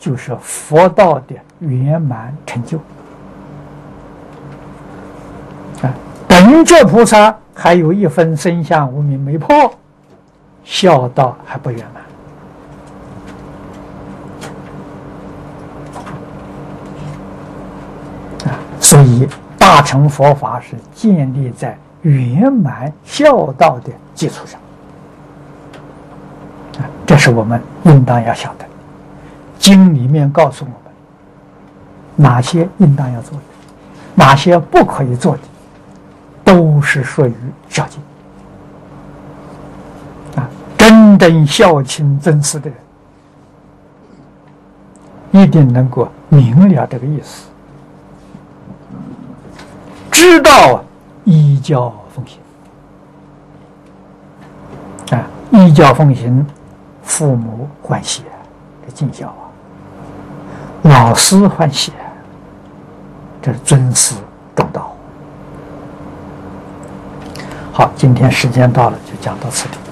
就是佛道的圆满成就。等觉菩萨还有一分身相无明没破，孝道还不圆满。所以大乘佛法是建立在圆满孝道的基础上。这是我们应当要晓得。经里面告诉我们，哪些应当要做的，哪些不可以做的，都是属于孝经。真正孝亲尊师的人，一定能够明了这个意思，知道依教奉行。依教奉行，父母欢喜，这尽孝啊；老师欢喜，这是尊师重道。好，今天时间到了，就讲到此地。